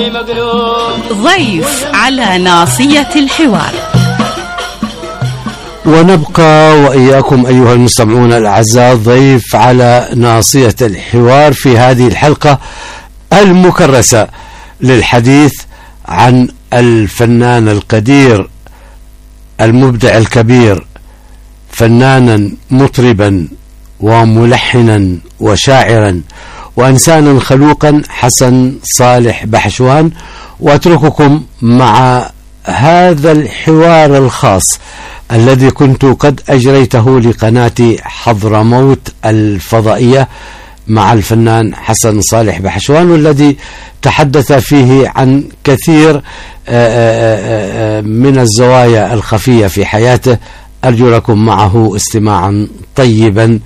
ضيف على ناصية الحوار. ونبقى وإياكم أيها المستمعون الأعزاء ضيف على ناصية الحوار في هذه الحلقة المكرسة للحديث عن الفنان القدير المبدع الكبير، فنانا مطربا وملحنا وشاعرا وإنسانا خلوقا، حسن صالح بحشوان. وأترككم مع هذا الحوار الخاص الذي كنت قد أجريته لقناة حضرموت الفضائية مع الفنان حسن صالح بحشوان، والذي تحدث فيه عن كثير من الزوايا الخفية في حياته. أرجو لكم معه استماعا طيبا،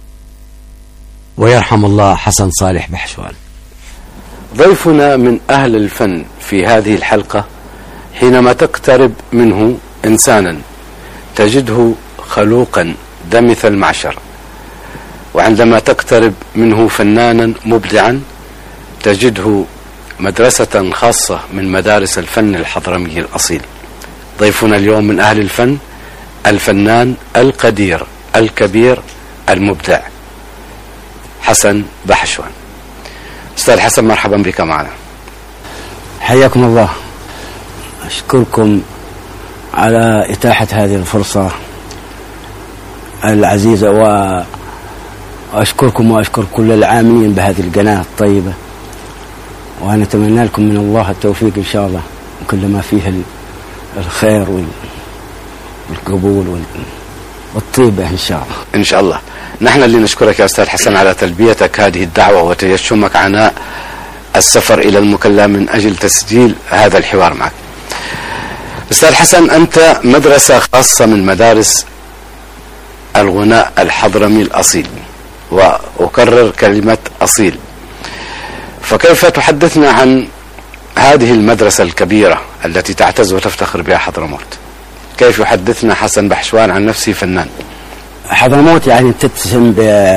ويرحم الله حسن صالح بحشوان. ضيفنا من أهل الفن في هذه الحلقة، حينما تقترب منه إنسانا تجده خلوقا دمث المعشر، وعندما تقترب منه فنانا مبدعا تجده مدرسة خاصة من مدارس الفن الحضرمي الأصيل. ضيفنا اليوم من أهل الفن الفنان القدير الكبير المبدع حسن بحشوان. أستاذ حسن، مرحبا بك معنا. حياكم الله. أشكركم على إتاحة هذه الفرصة العزيزة، وأشكركم وأشكر كل العاملين بهذه القناة الطيبة، وأنا أتمنى لكم من الله التوفيق إن شاء الله، وكل ما فيه الخير والقبول والطيبة إن شاء الله. إن شاء الله. نحن اللي نشكرك يا أستاذ حسن على تلبيتك هذه الدعوة وتجشمك عناء السفر إلى المكلا من أجل تسجيل هذا الحوار معك. أستاذ حسن، أنت مدرسة خاصة من مدارس الغناء الحضرمي الأصيل، وأكرر كلمة أصيل، فكيف تحدثنا عن هذه المدرسة الكبيرة التي تعتز وتفتخر بها حضرموت؟ كيف يحدثنا حسن بحشوان عن نفسه فنان؟ حضرموت يعني تتسم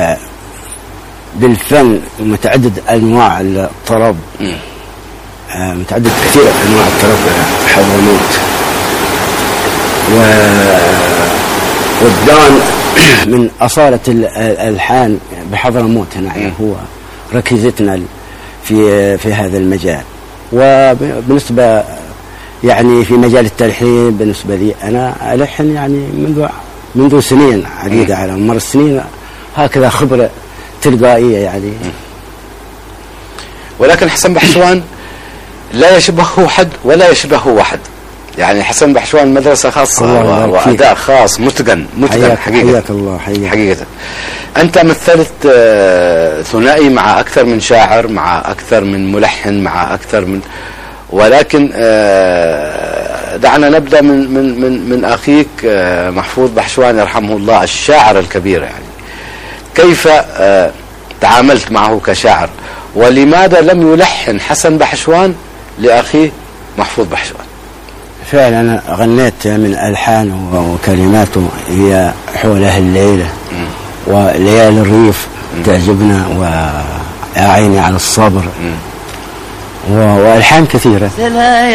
بالفن ومتعدد أنواع الطرب، متعدد كثير أنواع الطرب حضرموت، والدان من أصالة الألحان بحضرموت هنا، يعني هو ركيزتنا في هذا المجال. وبالنسبة يعني في مجال التلحين بالنسبة لي أنا ألحن يعني منذ سنين عديدة، على مر السنين هكذا خبرة تلقائية يعني. ولكن حسن بحشوان لا يشبهه حد ولا يشبهه واحد، يعني حسن بحشوان مدرسة خاصة وأداء خاص متقن حقيقة. حياك الله. حقيقة أنت مثلت ثنائي مع أكثر من شاعر، مع أكثر من ملحن، مع أكثر من، ولكن دعنا نبدأ من أخيك محفوظ بحشوان يرحمه الله، الشاعر الكبير. يعني كيف تعاملت معه كشاعر، ولماذا لم يلحن حسن بحشوان لأخيه محفوظ بحشوان؟ فعلا أنا غنيت من ألحان وكلماته هي حول أهل الليلة وليالي الريف تعجبنا، ويا عيني على الصبر، وألحان كثيرة. يا